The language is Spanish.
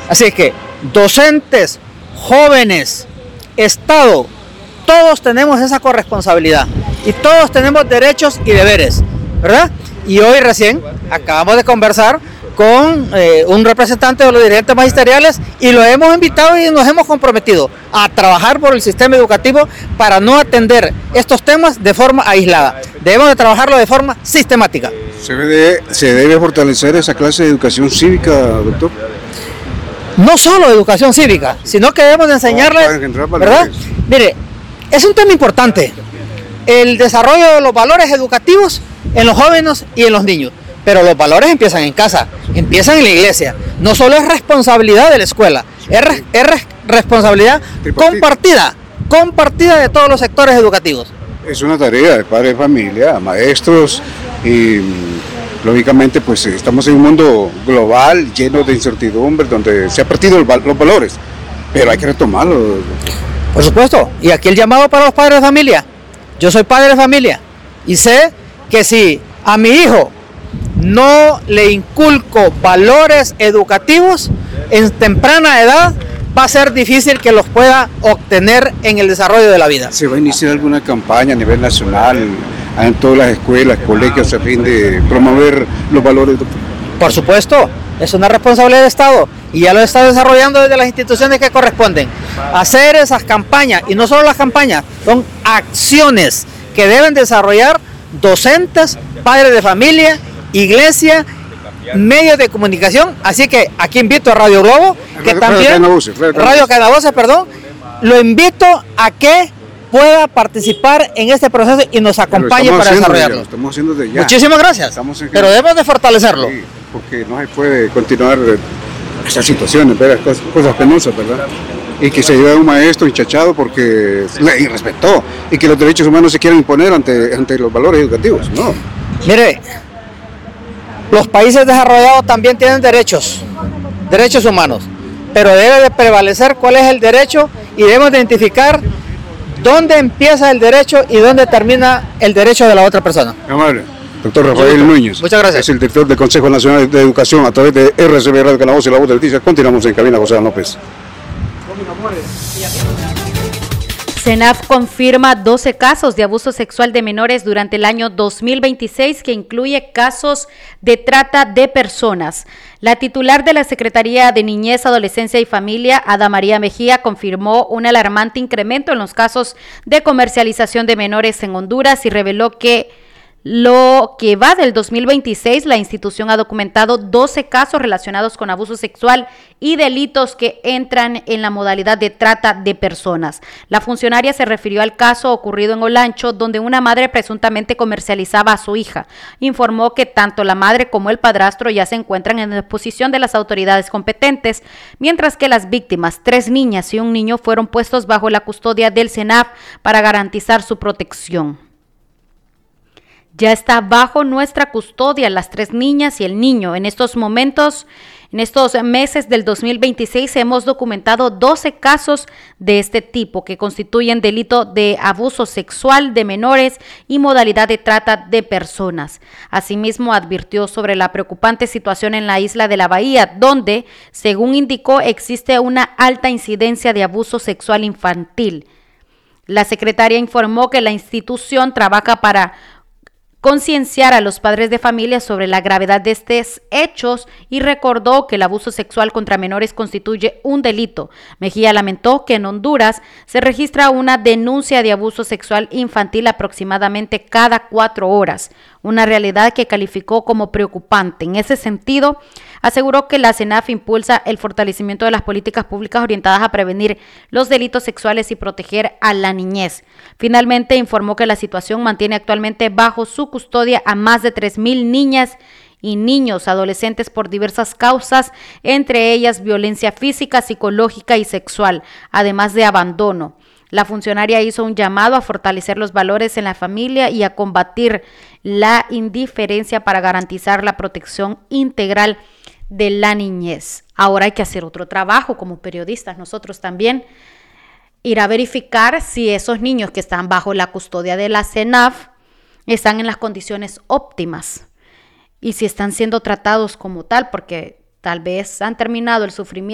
Así que docentes, jóvenes, Estado, todos tenemos esa corresponsabilidad y todos tenemos derechos y deberes, ¿verdad? Y hoy recién acabamos de conversar con un representante de los dirigentes magisteriales y lo hemos invitado y nos hemos comprometido a trabajar por el sistema educativo para no atender estos temas de forma aislada. Debemos de trabajarlo de forma sistemática. ¿Se debe fortalecer esa clase de educación cívica, doctor? No solo educación cívica, sino que debemos de enseñarles, ¿verdad? Mire, es un tema importante, el desarrollo de los valores educativos en los jóvenes y en los niños. Pero los valores empiezan en casa, empiezan en la iglesia. No solo es responsabilidad de la escuela, es responsabilidad compartida de todos los sectores educativos. Es una tarea de padres de familia, maestros y lógicamente pues estamos en un mundo global lleno de incertidumbre donde se han perdido los valores, pero hay que retomarlos. Por supuesto, y aquí el llamado para los padres de familia. Yo soy padre de familia y sé que si a mi hijo no le inculco valores educativos en temprana edad, va a ser difícil que los pueda obtener en el desarrollo de la vida. ¿Se va a iniciar alguna campaña a nivel nacional, en todas las escuelas, colegios, a fin de promover los valores? Por supuesto, es una responsabilidad del Estado y ya lo está desarrollando desde las instituciones que corresponden. Hacer esas campañas, y no solo las campañas, son acciones que deben desarrollar docentes, padres de familia, iglesia, medios de comunicación. Así que aquí invito a Radio Globo, que también Radio Cadena Voces, lo invito a que pueda participar en este proceso y nos acompañe para desarrollarlo. Estamos haciendo de ya. Muchísimas gracias, pero debemos de fortalecerlo. Sí, porque no se puede continuar estas situaciones, ver cosas penosas, ¿verdad? Y que se lleve a un maestro hinchachado porque le irrespetó y que los derechos humanos se quieran imponer ante los valores educativos, ¿no? Mire, los países desarrollados también tienen derechos humanos, pero debe de prevalecer cuál es el derecho y debemos de identificar dónde empieza el derecho y dónde termina el derecho de la otra persona. Amable. Doctor Rafael Núñez. Muchas gracias. Es el director del Consejo Nacional de Educación a través de RCB Radio Cadena Voces y La Voz de Leticia. Continuamos en cabina, José López. CENAF confirma 12 casos de abuso sexual de menores durante el año 2026, que incluye casos de trata de personas. La titular de la Secretaría de Niñez, Adolescencia y Familia, Ada María Mejía, confirmó un alarmante incremento en los casos de comercialización de menores en Honduras y reveló que lo que va del 2026, la institución ha documentado 12 casos relacionados con abuso sexual y delitos que entran en la modalidad de trata de personas. La funcionaria se refirió al caso ocurrido en Olancho, donde una madre presuntamente comercializaba a su hija. Informó que tanto la madre como el padrastro ya se encuentran en disposición de las autoridades competentes, mientras que las víctimas, 3 niñas y un niño, fueron puestos bajo la custodia del CENAF para garantizar su protección. Ya está bajo nuestra custodia las 3 niñas y el niño. En estos momentos, en estos meses del 2026, hemos documentado 12 casos de este tipo que constituyen delito de abuso sexual de menores y modalidad de trata de personas. Asimismo, advirtió sobre la preocupante situación en la isla de la Bahía, donde, según indicó, existe una alta incidencia de abuso sexual infantil. La secretaria informó que la institución trabaja para concienciar a los padres de familia sobre la gravedad de estos hechos y recordó que el abuso sexual contra menores constituye un delito. Mejía lamentó que en Honduras se registra una denuncia de abuso sexual infantil aproximadamente cada 4 horas, una realidad que calificó como preocupante. En ese sentido, aseguró que la CENAF impulsa el fortalecimiento de las políticas públicas orientadas a prevenir los delitos sexuales y proteger a la niñez. Finalmente, informó que la situación mantiene actualmente bajo su custodia a más de 3,000 niñas y niños adolescentes por diversas causas, entre ellas violencia física, psicológica y sexual, además de abandono. La funcionaria hizo un llamado a fortalecer los valores en la familia y a combatir la indiferencia para garantizar la protección integral de la niñez. Ahora hay que hacer otro trabajo como periodistas, nosotros también, ir a verificar si esos niños que están bajo la custodia de la CENAF están en las condiciones óptimas y si están siendo tratados como tal, porque tal vez han terminado el sufrimiento